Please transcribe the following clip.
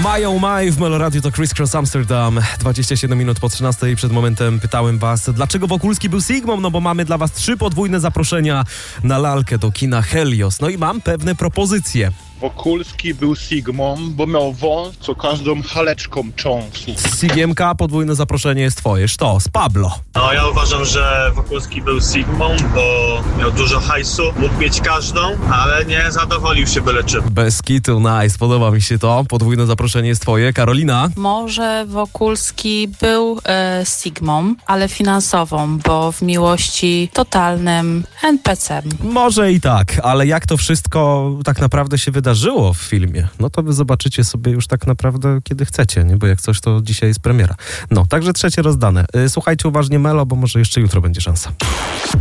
Mają Maj w Meloradiu to Criss Cross Amsterdam. 27 minut po 13 i przed momentem pytałem was, dlaczego Wokulski był Sigmą? No bo mamy dla was 3 podwójne zaproszenia na lalkę do kina Helios. No i mam pewne propozycje. Wokulski był Sigmą, bo miał wąs, co każdą haleczką cząsł. Sigiemka, podwójne zaproszenie jest twoje. Sztos, Pablo. No ja uważam, że Wokulski był Sigmą, bo miał dużo hajsu, mógł mieć każdą, ale nie zadowolił się byle czym. Bez kitu, nice, podoba mi się to. Podwójne zaproszenie jest twoje. Karolina? Może Wokulski był Sigmą, ale finansową, bo w miłości totalnym NPC-em. Może i tak, ale jak to wszystko tak naprawdę się wydarzyło w filmie, no to wy zobaczycie sobie już tak naprawdę kiedy chcecie, nie? Bo jak coś, to dzisiaj jest premiera. No, także 3 rozdane. Słuchajcie uważnie Melo, bo może jeszcze jutro będzie szansa.